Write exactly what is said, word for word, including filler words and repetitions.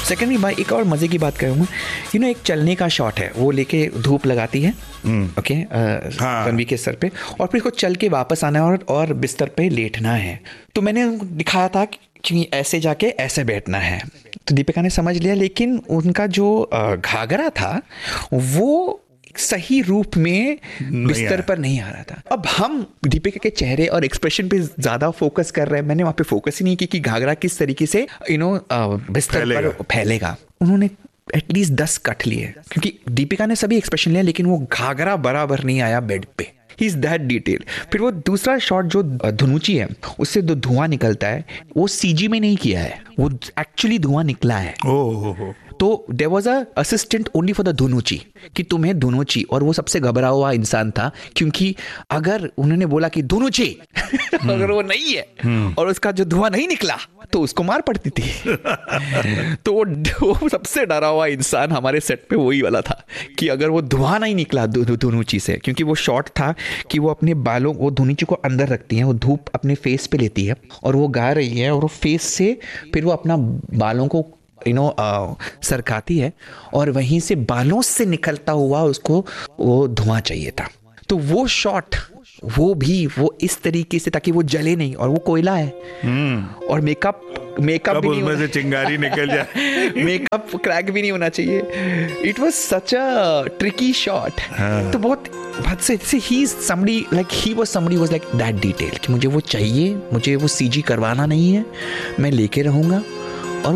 Secondly भाई एक और मजे की बात करूँगा, यू नो एक चलने का शॉट है, वो लेके धूप लगाती है ओके रणवीर के सर पे, और फिर उसको चल के वापस आना है और, और बिस्तर पे लेटना है। तो मैंने दिखाया था कि ऐसे जाके ऐसे बैठना है, तो दीपिका ने समझ लिया, लेकिन उनका जो घाघरा था वो सही रूप में बिस्तर पर नहीं आ रहा था। अब हम दीपिका के चेहरे और एक्सप्रेशन पे ज्यादा फोकस कर रहे हैं, मैंने वहां पे फोकस ही नहीं की कि घाघरा किस तरीके से यू नो बिस्तर पर फैलेगा। उन्होंने एटलीस्ट दस कट लिए, क्योंकि दीपिका ने सभी एक्सप्रेशन लिया, लेकिन वो घाघरा बराबर नहीं आया बेड पे। He is that detail. फिर वो दूसरा शॉट जो धुनुची है, उससे जो धुआं निकलता है वो सीजी में नहीं किया है, वो एक्चुअली धुआं निकला है। ओह तो there was a assistant only for the धुनुची, कि तुम्हें धुनुची, और वो सबसे घबरा हुआ इंसान था, क्योंकि अगर उन्होंने बोला कि धुनुची अगर वो नहीं है और उसका जो धुआं नहीं निकला तो उसको मार पड़ती थी। तो वो, वो सबसे डरा हुआ इंसान हमारे सेट पे वही वाला था कि अगर वो धुआं नहीं निकला धुनुची से, क्योंकि वो शॉट था कि वो अपने बालों, वो धुनुची को अंदर रखती है, वो धूप अपने फेस पे लेती है और वो गा रही है, और वो फेस से फिर वो अपना बालों को यू नो सरकाती है, और वहीं से बालों से निकलता हुआ उसको वो धुआं चाहिए था। तो वो शॉट वो भी वो इस तरीके से ताकि वो जले नहीं, और वो कोयला है और मेकअप मेकअप भी नहीं, उसमें से चिंगारी निकल जाए, मेकअप क्रैक भी नहीं होना चाहिए। It was such a tricky shot. तो बहुत बहुत से he is somebody like he was somebody was like that detail कि मुझे वो चाहिए, मुझे वो सीजी करवाना नहीं है, मैं लेके रहूंगा